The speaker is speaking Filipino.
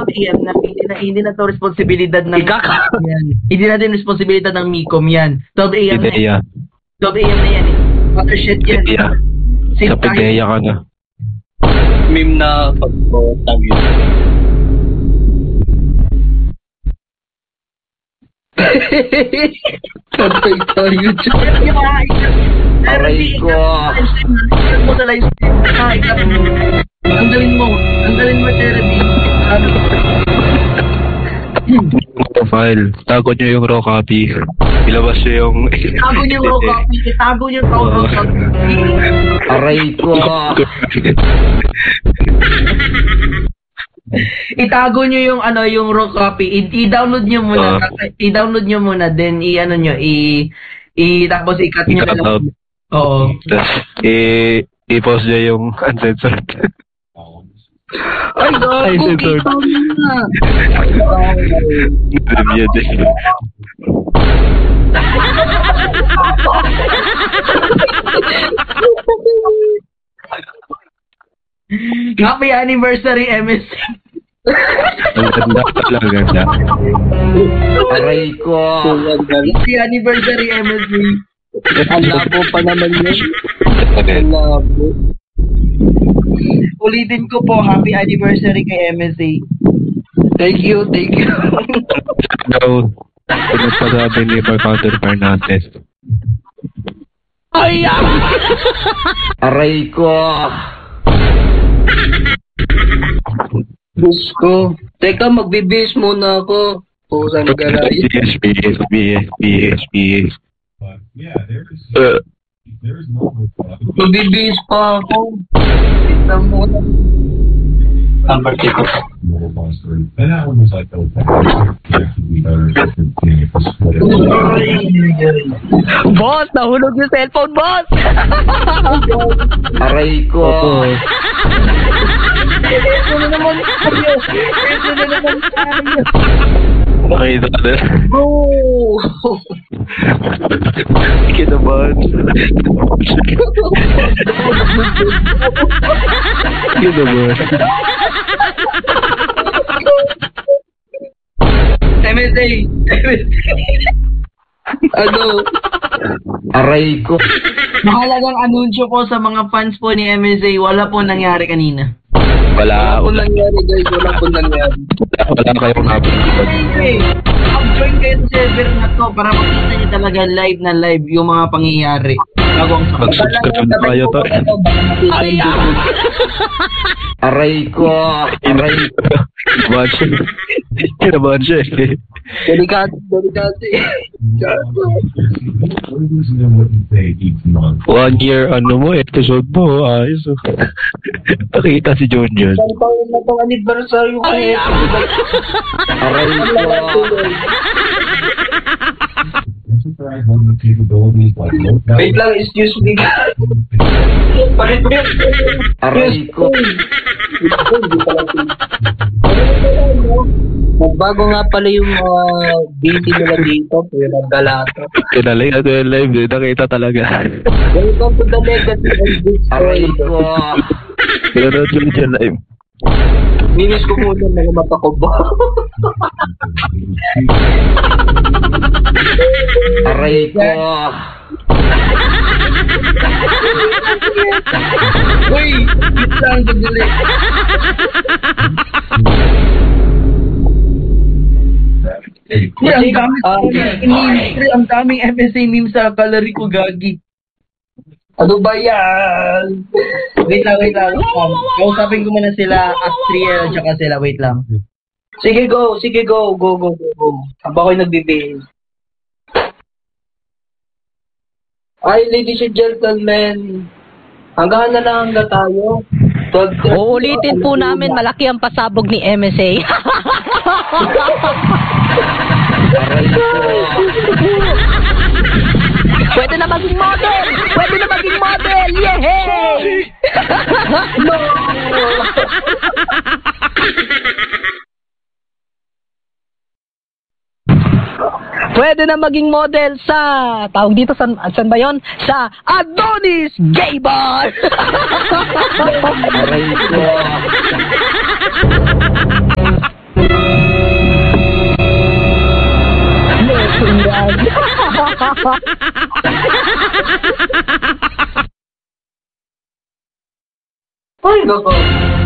Top AM na hindi na to responsibilidad ng yan. Hindi na din responsibilidad ng Micom yan. Top AM na yan. Top AM na yan eh. Watershed yan. Sa PDEA ka na. Meme na pag-tag yun. Patay tayo dyan. Aray ko. Tanggalin mo, Jeremy. File. Tago nyo yung raw copy. Ilabas nyo yung... Itago nyo yung raw copy. Itago nyo yung raw copy. Aray ko. Itago nyo yung yung raw copy. I-download nyo muna. I-download nyo muna. Then tapos i-cut nyo na lang. Oo. Tapos i-post nyo yung uncensored. Ay, censored. Happy anniversary, MSC. Ang ganda. Aray ko. Happy anniversary, MSC. Ang labo pa naman yun. Ang labo. Ulitin ko po, happy anniversary kay MSA. Thank you. Pinagpasabi ni Bar Counterpart natin. Ay! Aray ko. Bus ko. Teka, magbibis muna ako. Pusan garay. BS. Magbibis pa ako. Ito muna. Number 6. Boss, nahulog yung cellphone, boss! Aray ko. Ito na naman tayo. Nakita ka na. Oh! Kinabahan. MSA. Ano? Aray ko. Mahalagang anunsyo po sa mga fans po ni MSA. Wala po nangyari kanina. Wala po nangyari, guys. Wala po nangyari. Wala kayong napilitan. Okay. Mag-join kayo sa server na to para makita niyo talaga live na live yung mga pangyayari. Mag-subscribe na kayo to. Aray ko. Kinabahan siya eh. Delikado. One year, episode mo, ayos. Nakita si John yun. Taon na itong anniversary ko. Aray ko. Wait lang, excuse me. Bakit ba yun? Aray ko. Magbago nga pala yung mga beauty nila dito, pero galato. Kinalay na yung live, nakita talaga. Welcome to the negative and good Aray ko. Pinanood yun dyan live. Minis ko muna mga mata ko ba? Aray ko. Uy! Wait lang, sandali. Ang daming MSA memes sa gallery ko, gagi. Ano ba yan? Wait lang. Kausapin ko muna sila, Astriel at saka sila. Wait lang. Sige, go. Go. Habang ako'y nagbibihis. Ay, ladies and gentlemen, hanggang tayo. Uulitin po namin, malaki ang pasabog ni MSA. Pwede na maging model! Yehey! No! Pwede na maging model sa, tawag dito, saan ba yun? Sa Adonis Gay Bar! Aray ko. Yan. Ay, nako.